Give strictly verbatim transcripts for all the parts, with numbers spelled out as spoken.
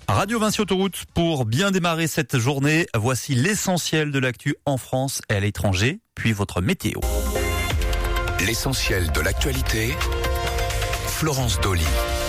Radio Vinci Autoroute, pour bien démarrer cette journée, voici l'essentiel de l'actu en France et à l'étranger, puis votre météo. L'essentiel de l'actualité, Florence Dolly.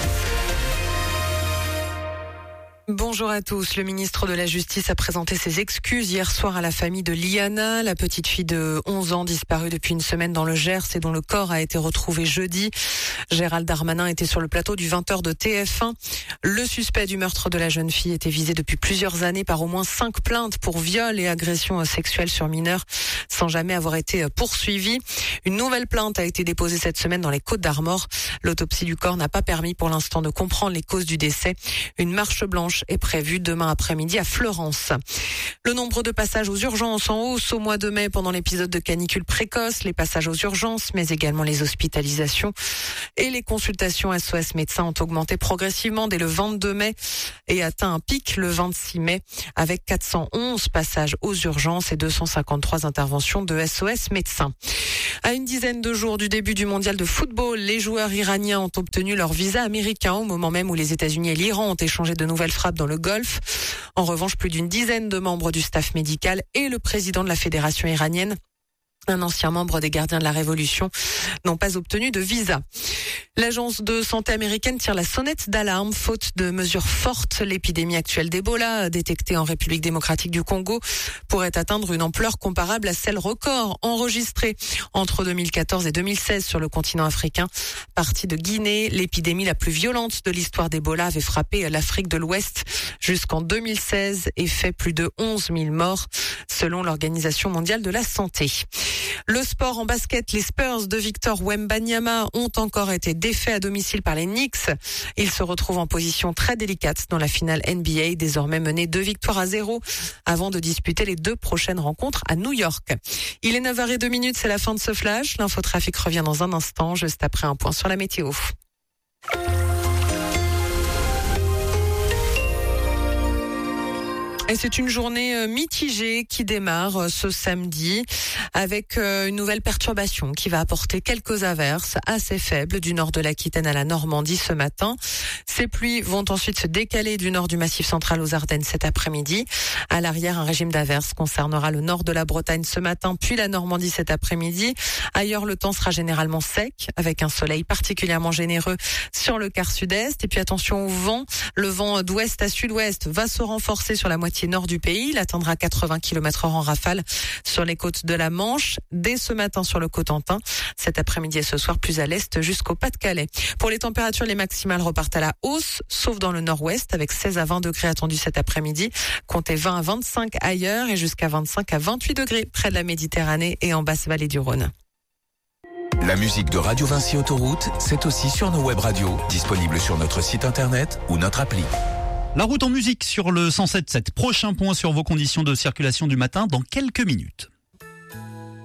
Bonjour à tous. Le ministre de la Justice a présenté ses excuses hier soir à la famille de Liana, la petite fille de onze ans disparue depuis une semaine dans le Gers et dont le corps a été retrouvé jeudi. Gérald Darmanin était sur le plateau du vingt heures de T F un. Le suspect du meurtre de la jeune fille était visé depuis plusieurs années par au moins cinq plaintes pour viol et agression sexuelle sur mineurs sans jamais avoir été poursuivi. Une nouvelle plainte a été déposée cette semaine dans les Côtes-d'Armor. L'autopsie du corps n'a pas permis pour l'instant de comprendre les causes du décès. Une marche blanche est prévue demain après-midi à Fleurance. Le nombre de passages aux urgences en hausse au mois de mai pendant l'épisode de canicule précoce, les passages aux urgences, mais également les hospitalisations et les consultations S O S médecins ont augmenté progressivement dès le vingt-deux mai et atteint un pic le vingt-six mai avec quatre cent onze passages aux urgences et deux cent cinquante-trois interventions de S O S médecins. À une dizaine de jours du début du mondial de football, les joueurs iraniens ont obtenu leur visa américain au moment même où les États-Unis et l'Iran ont échangé de nouvelles frappes dans le Golfe. En revanche, plus d'une dizaine de membres du staff médical et le président de la fédération iranienne, un ancien membre des Gardiens de la Révolution, n'ont pas obtenu de visa. L'agence de santé américaine tire la sonnette d'alarme faute de mesures fortes. L'épidémie actuelle d'Ebola, détectée en République démocratique du Congo, pourrait atteindre une ampleur comparable à celle record enregistrée entre deux mille quatorze et deux mille seize sur le continent africain. Partie de Guinée, l'épidémie la plus violente de l'histoire d'Ebola avait frappé l'Afrique de l'Ouest jusqu'en deux mille seize et fait plus de onze mille morts, selon l'Organisation mondiale de la santé. Le sport en basket, les Spurs de Victor Wembanyama ont encore été défaits à domicile par les Knicks. Ils se retrouvent en position très délicate dans la finale N B A, désormais menée deux victoires à zéro avant de disputer les deux prochaines rencontres à New York. Il est neuf heures zéro deux, c'est la fin de ce flash. L'infotrafic revient dans un instant, juste après un point sur la météo. Et c'est une journée mitigée qui démarre ce samedi avec une nouvelle perturbation qui va apporter quelques averses assez faibles du nord de l'Aquitaine à la Normandie ce matin. Ces pluies vont ensuite se décaler du nord du Massif central aux Ardennes cet après-midi. À l'arrière, un régime d'averses concernera le nord de la Bretagne ce matin, puis la Normandie cet après-midi. Ailleurs, le temps sera généralement sec avec un soleil particulièrement généreux sur le quart sud-est. Et puis attention au vent. Le vent d'ouest à sud-ouest va se renforcer sur la moitié nord du pays. Il atteindra quatre-vingts kilomètres heure en rafale sur les côtes de la Manche. Dès ce matin sur le Cotentin. Cet après-midi et ce soir plus à l'est jusqu'au Pas-de-Calais. Pour les températures, les maximales repartent à la hausse, sauf dans le nord-ouest avec seize à vingt degrés attendus cet après-midi. Comptez vingt à vingt-cinq ailleurs et jusqu'à vingt-cinq à vingt-huit degrés près de la Méditerranée et en basse vallée du Rhône. La musique de Radio Vinci Autoroute, c'est aussi sur nos web radios, disponibles sur notre site internet ou notre appli. La route en musique sur le cent sept virgule sept. Prochain point sur vos conditions de circulation du matin dans quelques minutes.